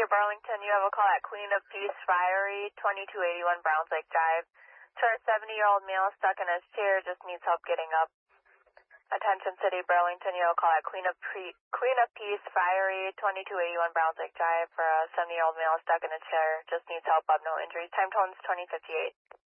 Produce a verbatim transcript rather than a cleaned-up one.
Burlington, you have a call at Queen of Peace Friary, twenty-two eighty-one Browns Lake Drive. Short seventy-year-old male stuck in his chair, just needs help getting up. Attention City, Burlington, you have a call at Queen of, Pre- Queen of Peace Friary, twenty-two eighty-one Browns Lake Drive for a seventy-year-old male stuck in a chair, just needs help up, no injuries. Time tones twenty fifty-eight.